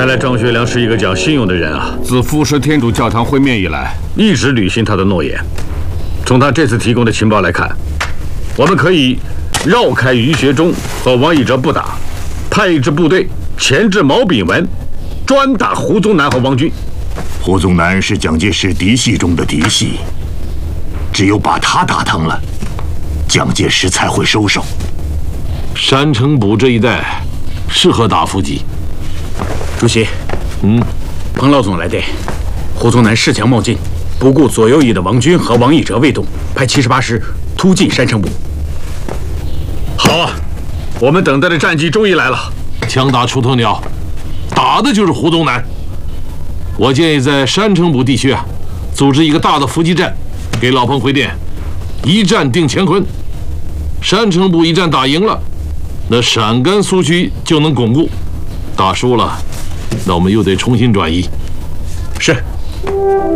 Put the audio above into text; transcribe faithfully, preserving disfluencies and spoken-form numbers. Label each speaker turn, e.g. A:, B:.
A: 看来张学良是一个讲信用的人啊！
B: 自富士天主教堂会面以来，
A: 一直履行他的诺言。从他这次提供的情报来看，我们可以绕开于学忠和王以哲不打，派一支部队前至毛炳文，专打胡宗南和王军。
C: 胡宗南是蒋介石嫡系中的嫡系，只有把他打疼了，蒋介石才会收手。
D: 山城堡这一带适合打伏击。
E: 主席，
D: 嗯，
E: 彭老总来电，胡宗南恃强冒进，不顾左右翼的王军和王以哲未动，派七十八师突进山城堡。
A: 好啊，我们等待的战机终于来了。
D: 枪打出头鸟，打的就是胡宗南。我建议在山城堡地区啊，组织一个大的伏击战，给老彭回电，一战定乾坤。山城堡一战打赢了，那陕甘苏区就能巩固；打输了，那我们又得重新转移。
E: 是。